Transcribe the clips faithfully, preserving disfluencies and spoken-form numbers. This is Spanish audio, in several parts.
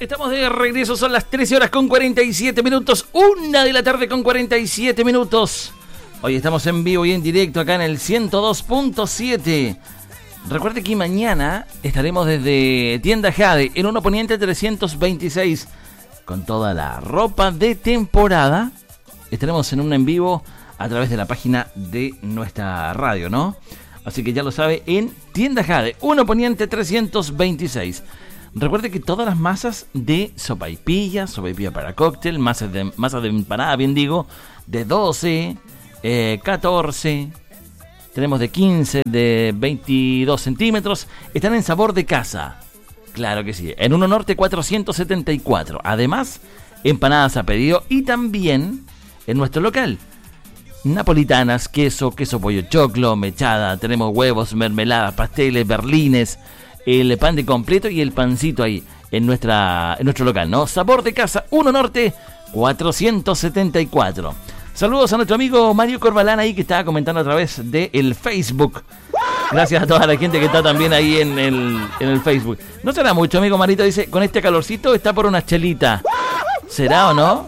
Estamos de regreso, son las trece horas con cuarenta y siete minutos, una de la tarde con cuarenta y siete minutos. Hoy estamos en vivo y en directo acá en el ciento dos punto siete. Recuerde que mañana estaremos desde Tienda Jade en un Poniente trescientos veintiséis con toda la ropa de temporada. Estaremos en un en vivo a través de la página de nuestra radio, ¿no? Así que ya lo sabe, en Tienda Jade, un Poniente trescientos veintiséis. Recuerde que todas las masas de sopaipilla, sopaipilla para cóctel, masas de, masas de empanada, bien digo, de doce, eh, catorce, tenemos de quince, de veintidós centímetros, están en sabor de casa. Claro que sí, en Uno Norte cuatrocientos setenta y cuatro. Además, empanadas a pedido y también en nuestro local. Napolitanas, queso, queso pollo choclo, mechada, tenemos huevos, mermeladas, pasteles, berlines, el pan de completo y el pancito ahí en nuestra en nuestro local, ¿no? Sabor de casa, Uno Norte cuatrocientos setenta y cuatro. Saludos a nuestro amigo Mario Corbalán ahí que estaba comentando a través del Facebook. Gracias a toda la gente que está también ahí en el, en el Facebook. No será mucho, amigo Marito, dice, con este calorcito está por una chelita. ¿Será o no?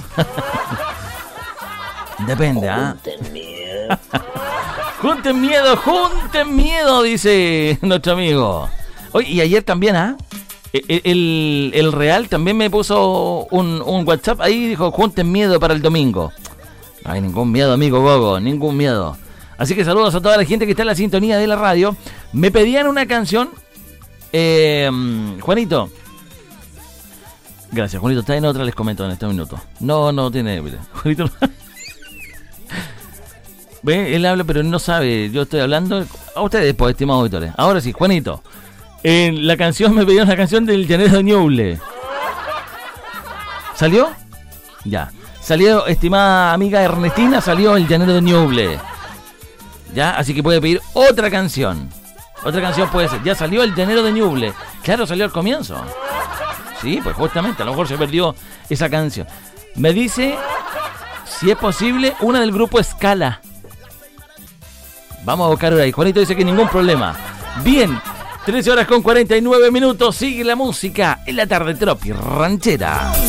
Depende, ¿ah? ¿eh? Junten miedo, junten miedo, dice nuestro amigo. Oye, y ayer también, ¿ah? ¿eh? El, el Real también me puso un, un WhatsApp ahí y dijo, junten miedo para el domingo. No hay ningún miedo, amigo Gogo, ningún miedo. Así que saludos a toda la gente que está en la sintonía de la radio. Me pedían una canción, eh, Juanito. Gracias, Juanito, está en otra, les comento en este minuto. No, no tiene... Juanito... Ve, él habla pero no sabe, yo estoy hablando a ustedes, pues, estimados auditores. Ahora sí, Juanito. En la canción me pidieron la canción del Llanero de Ñuble. ¿Salió? Ya. Salió, estimada amiga Ernestina, salió el Llanero de Ñuble. Ya, así que puede pedir otra canción. Otra canción puede ser. Ya salió el Llanero de Ñuble. Claro, salió al comienzo. Sí, pues justamente, a lo mejor se perdió esa canción. Me dice, si es posible, una del grupo Scala. Vamos a buscar ahí. Juanito dice que ningún problema. Bien. trece horas con cuarenta y nueve minutos, sigue la música en la tarde tropi ranchera.